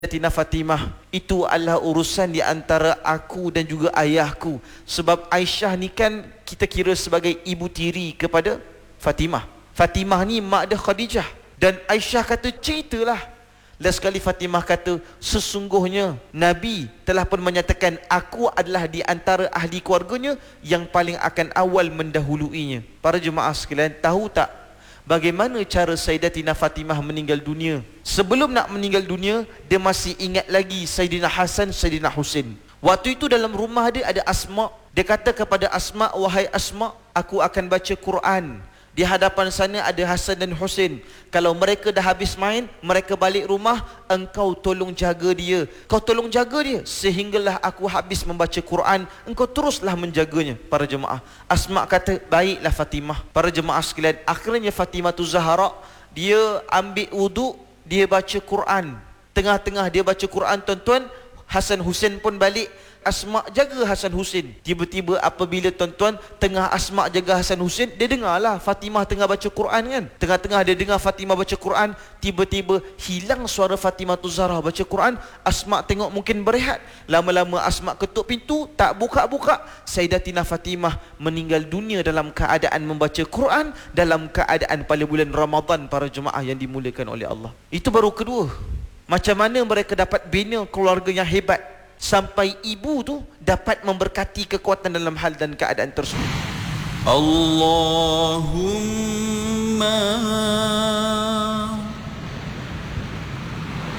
Sayyidatina Fatimah, itu adalah urusan di antara aku dan juga ayahku. Sebab Aisyah ni kan kita kira sebagai ibu tiri kepada Fatimah. Fatimah ni mak dia Khadijah. Dan Aisyah kata, ceritalah. Last sekali Fatimah kata, sesungguhnya Nabi telah pun menyatakan aku adalah di antara ahli keluarganya yang paling akan awal mendahuluinya. Para jemaah sekalian, tahu tak bagaimana cara Sayyidatina Fatimah meninggal dunia? Sebelum nak meninggal dunia, dia masih ingat lagi Sayyidina Hasan, Sayyidina Husin. Waktu itu dalam rumah dia ada Asma. Dia kata kepada Asma, wahai Asma, aku akan baca Quran. Di hadapan sana ada Hasan dan Husin. Kalau mereka dah habis main, mereka balik rumah, engkau tolong jaga dia. Kau tolong jaga dia sehinggalah aku habis membaca Quran. Engkau teruslah menjaganya. Para jemaah, Asma kata, baiklah Fatimah. Para jemaah sekalian, akhirnya Fatimah tu Zahra, dia ambil wuduk, dia baca Quran. Tengah-tengah dia baca Quran, tuan-tuan, Hasan Husin pun balik. Asma jaga Hasan Husin. Tiba-tiba apabila tuan-tuan tengah Asma jaga Hasan Husin, dia dengarlah Fatimah tengah baca Quran kan. Tengah-tengah dia dengar Fatimah baca Quran, tiba-tiba hilang suara Fatimah tu Zahra baca Quran. Asma tengok mungkin berehat. Lama-lama Asma ketuk pintu, tak buka-buka. Sayyidatina Fatimah meninggal dunia dalam keadaan membaca Quran, dalam keadaan pada bulan Ramadan, para jemaah yang dimuliakan oleh Allah. Itu baru kedua. Macam mana mereka dapat bina keluarga yang hebat sampai ibu tu dapat memberkati kekuatan dalam hal dan keadaan tersebut. Allahumma